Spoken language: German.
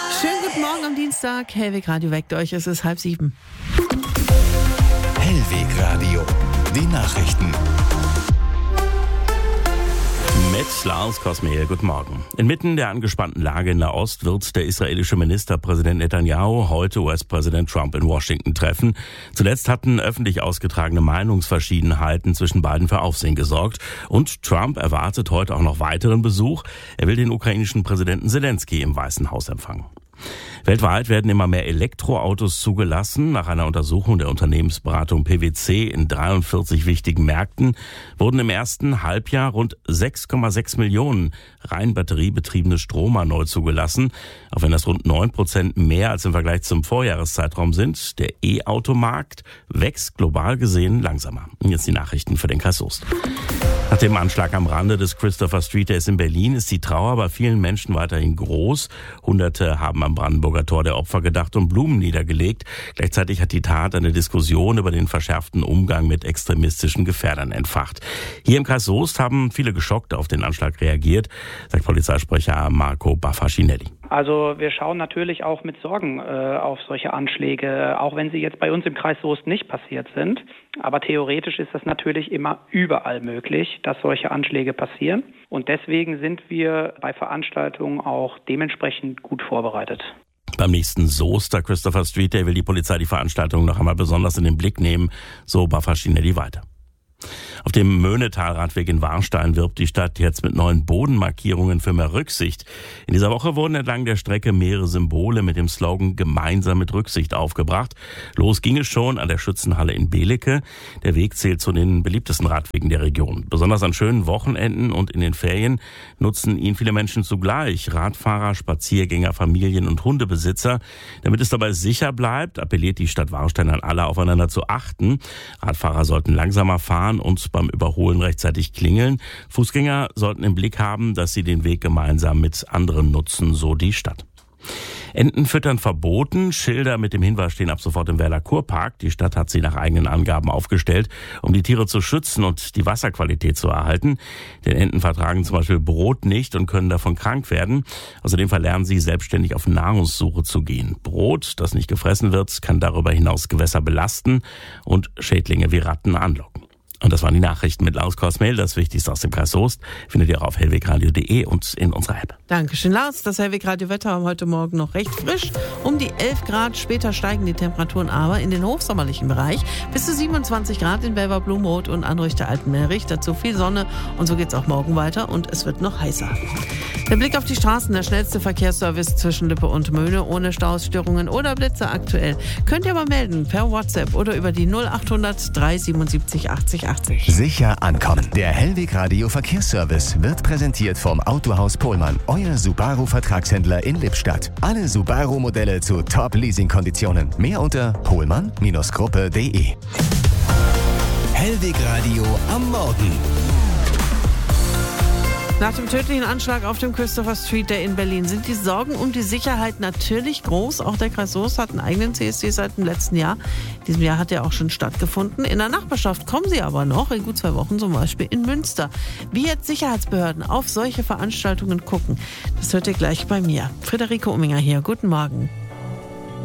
Schönen guten Morgen am Dienstag. Hellweg Radio weckt euch. Es ist 6:30. Hellweg Radio. Die Nachrichten. Mit Lars Kosmehl, guten Morgen. Inmitten der angespannten Lage in Nahost wird der israelische Ministerpräsident Netanyahu heute US-Präsident Trump in Washington treffen. Zuletzt hatten öffentlich ausgetragene Meinungsverschiedenheiten zwischen beiden für Aufsehen gesorgt. Und Trump erwartet heute auch noch weiteren Besuch. Er will den ukrainischen Präsidenten Zelensky im Weißen Haus empfangen. Weltweit werden immer mehr Elektroautos zugelassen. Nach einer Untersuchung der Unternehmensberatung PwC in 43 wichtigen Märkten wurden im ersten Halbjahr rund 6,6 Millionen rein batteriebetriebene Stromer neu zugelassen. Auch wenn das rund 9% mehr als im Vergleich zum Vorjahreszeitraum sind. Der E-Automarkt wächst global gesehen langsamer. Und jetzt die Nachrichten für den Kreis Soest. Nach dem Anschlag am Rande des Christopher Street Days in Berlin ist die Trauer bei vielen Menschen weiterhin groß. Hunderte haben am Brandenburger Tor der Opfer gedacht und Blumen niedergelegt. Gleichzeitig hat die Tat eine Diskussion über den verschärften Umgang mit extremistischen Gefährdern entfacht. Hier im Kreis Soest haben viele geschockt auf den Anschlag reagiert, sagt Polizeisprecher Marco Baffacinelli. Also wir schauen natürlich auch mit Sorgen auf solche Anschläge, auch wenn sie jetzt bei uns im Kreis Soest nicht passiert sind. Aber theoretisch ist das natürlich immer überall möglich, dass solche Anschläge passieren. Und deswegen sind wir bei Veranstaltungen auch dementsprechend gut vorbereitet. Beim nächsten Soester Christopher Street Day will die Polizei die Veranstaltung noch einmal besonders in den Blick nehmen, so Baffacinelli weiter. Auf dem Möhnetal-Radweg in Warstein wirbt die Stadt jetzt mit neuen Bodenmarkierungen für mehr Rücksicht. In dieser Woche wurden entlang der Strecke mehrere Symbole mit dem Slogan "Gemeinsam mit Rücksicht" aufgebracht. Los ging es schon an der Schützenhalle in Belecke. Der Weg zählt zu den beliebtesten Radwegen der Region. Besonders an schönen Wochenenden und in den Ferien nutzen ihn viele Menschen zugleich. Radfahrer, Spaziergänger, Familien und Hundebesitzer. Damit es dabei sicher bleibt, appelliert die Stadt Warstein an alle, aufeinander zu achten. Radfahrer sollten langsamer fahren und beim Überholen rechtzeitig klingeln. Fußgänger sollten im Blick haben, dass sie den Weg gemeinsam mit anderen nutzen, so die Stadt. Enten füttern verboten. Schilder mit dem Hinweis stehen ab sofort im Werler Kurpark. Die Stadt hat sie nach eigenen Angaben aufgestellt, um die Tiere zu schützen und die Wasserqualität zu erhalten. Denn Enten vertragen zum Beispiel Brot nicht und können davon krank werden. Außerdem verlernen sie, selbstständig auf Nahrungssuche zu gehen. Brot, das nicht gefressen wird, kann darüber hinaus Gewässer belasten und Schädlinge wie Ratten anlocken. Und das waren die Nachrichten mit Lars Kosmehl. Das Wichtigste aus dem Kreis Soest findet ihr auch auf hellwegradio.de und in unserer App. Dankeschön, Lars. Das Hellweg-Radio-Wetter haben heute Morgen noch recht frisch. Um die 11 Grad. Später steigen die Temperaturen aber in den hochsommerlichen Bereich. Bis zu 27 Grad in Belver-Blumroth und Anrichter-Altenmelrich. Dazu viel Sonne. Und so geht's auch morgen weiter. Und es wird noch heißer. Der Blick auf die Straßen. Der schnellste Verkehrsservice zwischen Lippe und Möhne. Ohne Stausstörungen oder Blitze aktuell. Könnt ihr aber melden per WhatsApp oder über die 0800 377 80 80. Sicher ankommen. Der Hellweg Radio Verkehrsservice wird präsentiert vom Autohaus Pohlmann, euer Subaru-Vertragshändler in Lippstadt. Alle Subaru-Modelle zu Top-Leasing-Konditionen. Mehr unter pohlmann-gruppe.de. Hellweg Radio am Morgen. Nach dem tödlichen Anschlag auf dem Christopher Street Day in Berlin sind die Sorgen um die Sicherheit natürlich groß. Auch der Kreis Soest hat einen eigenen CSD seit dem letzten Jahr. In diesem Jahr hat er auch schon stattgefunden. In der Nachbarschaft kommen sie aber noch, in gut 2 Wochen zum Beispiel in Münster. Wie jetzt Sicherheitsbehörden auf solche Veranstaltungen gucken, das hört ihr gleich bei mir. Friederike Umminger hier, guten Morgen.